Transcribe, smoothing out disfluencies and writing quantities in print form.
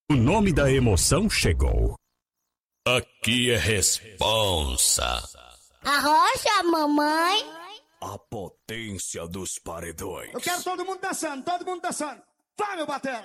O nome da emoção chegou. Aqui é responsa. Arrocha, mamãe. A potência dos paredões. Eu quero todo mundo dançando, todo mundo dançando. Vai, meu batera.